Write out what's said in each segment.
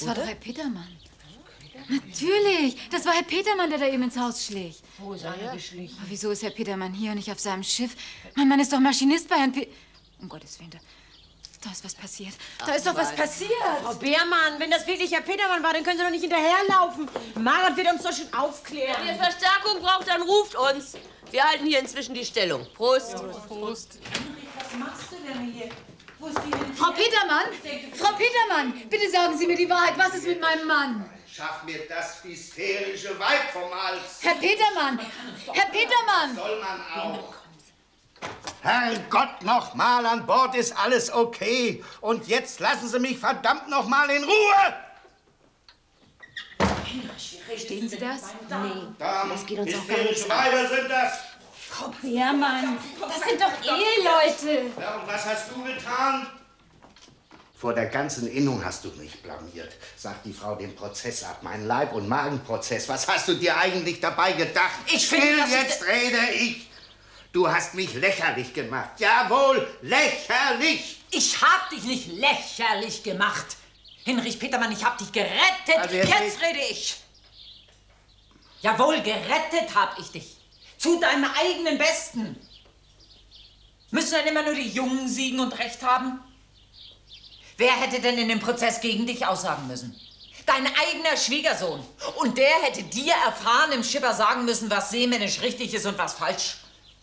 Das war doch Herr Petermann. Natürlich, das war Herr Petermann, der da eben ins Haus schlich. Wo ist einer geschlichen? Aber wieso ist Herr Petermann hier und nicht auf seinem Schiff? Mein Mann ist doch Maschinist bei Herrn Um Gottes Willen, da ist was passiert. Da ist doch was passiert. Frau Beermann, wenn das wirklich Herr Petermann war, dann können Sie doch nicht hinterherlaufen. Margot wird uns doch schon aufklären. Wenn ihr Verstärkung braucht, dann ruft uns. Wir halten hier inzwischen die Stellung. Prost. Prost. Was machst du denn hier? Wo ist die denn? Frau Petermann! Frau Petermann! Bitte sagen Sie mir die Wahrheit. Was ist mit meinem Mann? Schaff mir das hysterische Weib vom Hals. Herr Petermann! Herr Petermann! Soll man auch. Herrgott, noch mal an Bord ist alles okay. Und jetzt lassen Sie mich verdammt noch mal in Ruhe. Verstehen Sie das? Nee, das geht uns auch gar nichts an. Weiber sind das. Frau Beermann, das sind doch Eheleute. Ja, und was hast du getan? Vor der ganzen Innung hast du mich blamiert, sagt die Frau den Prozess ab. Mein Leib- und Magenprozess. Was hast du dir eigentlich dabei gedacht? Ich finde, jetzt rede ich. Du hast mich lächerlich gemacht. Jawohl, lächerlich. Ich hab dich nicht lächerlich gemacht. Hinrich Petermann, ich hab dich gerettet. Also jetzt rede ich. Jawohl, gerettet hab ich dich. Zu deinem eigenen Besten. Müssen dann immer nur die Jungen siegen und Recht haben? Wer hätte denn in dem Prozess gegen dich aussagen müssen? Dein eigener Schwiegersohn. Und der hätte dir erfahren im Schipper sagen müssen, was seemännisch richtig ist und was falsch.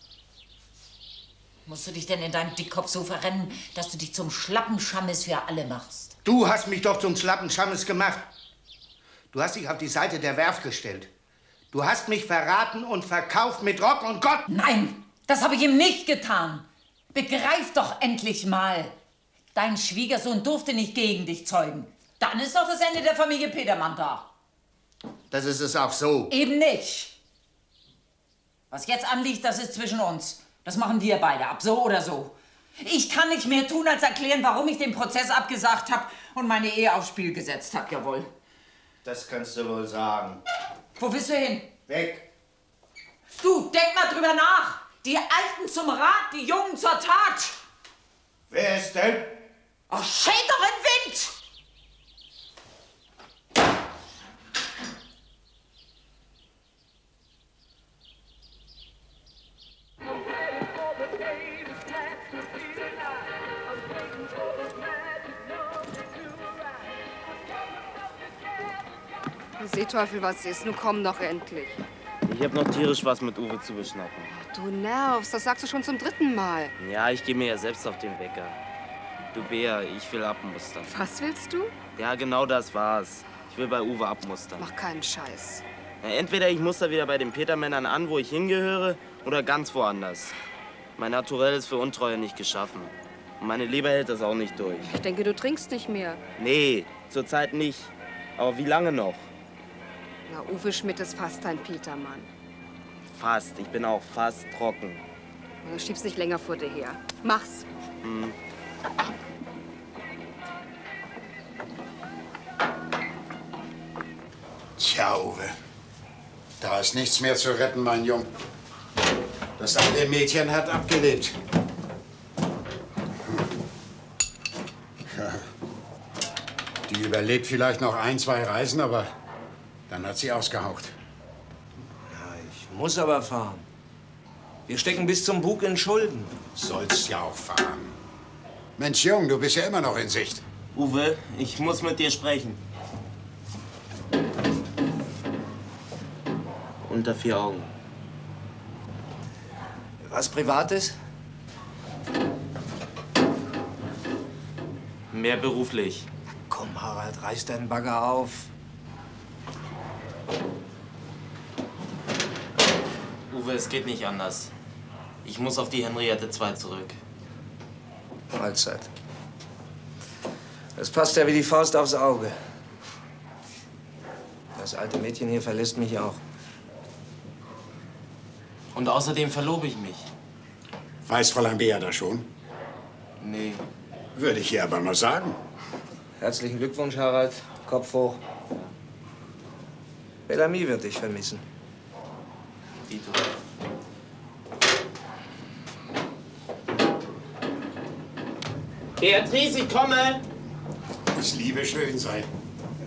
Musst du dich denn in deinem Dickkopf so verrennen, dass du dich zum Schlappenschammes für alle machst? Du hast mich doch zum Schlappenschammes gemacht. Du hast dich auf die Seite der Werft gestellt. Du hast mich verraten und verkauft mit Rock und Gott. Nein, das habe ich ihm nicht getan. Begreif doch endlich mal. Dein Schwiegersohn durfte nicht gegen dich zeugen. Dann ist doch das Ende der Familie Petermann da. Das ist es auch so. Eben nicht. Was jetzt anliegt, das ist zwischen uns. Das machen wir beide ab, so oder so. Ich kann nicht mehr tun, als erklären, warum ich den Prozess abgesagt habe und meine Ehe aufs Spiel gesetzt habe, jawohl. Das kannst du wohl sagen. Wo willst du hin? Weg. Du, denk mal drüber nach. Die Alten zum Rat, die Jungen zur Tat. Wer ist denn? Ach, schäd doch im Wind! Seeteufel, was ist? Nun komm doch endlich. Ich hab noch tierisch was mit Uwe zu beschnacken. Du nervst, das sagst du schon zum 3. Mal. Ja, ich gehe mir ja selbst auf den Wecker. Du Bea, ich will abmustern. Was willst du? Ja, genau das war's. Ich will bei Uwe abmustern. Mach keinen Scheiß. Ja, entweder ich muster wieder bei den Petermännern an, wo ich hingehöre, oder ganz woanders. Mein Naturell ist für Untreue nicht geschaffen. Und meine Leber hält das auch nicht durch. Ich denke, du trinkst nicht mehr. Nee, zurzeit nicht. Aber wie lange noch? Na, Uwe Schmidt ist fast dein Petermann. Fast. Ich bin auch fast trocken. Du schiebst nicht länger vor dir her. Mach's. Hm. Tja, Uwe. Da ist nichts mehr zu retten, mein Jung. Das alte Mädchen hat abgelebt. Ja. Die überlebt vielleicht noch 1, 2 Reisen, aber dann hat sie ausgehaucht. Ja, ich muss aber fahren. Wir stecken bis zum Bug in Schulden. Sollst ja auch fahren. Mensch, Jung, du bist ja immer noch in Sicht. Uwe, ich muss mit dir sprechen. Unter 4 Augen. Was Privates? Mehr beruflich. Komm, Harald, reiß deinen Bagger auf. Uwe, es geht nicht anders. Ich muss auf die Henriette II zurück. Mahlzeit. Das passt ja wie die Faust aufs Auge. Das alte Mädchen hier verlässt mich auch. Und außerdem verlobe ich mich. Weiß Fräulein Bea das schon? Nee. Würde ich ihr aber mal sagen. Herzlichen Glückwunsch, Harald. Kopf hoch. Bellamy wird dich vermissen. Dito. Beatrice, ich komme! Das Liebe schön sein.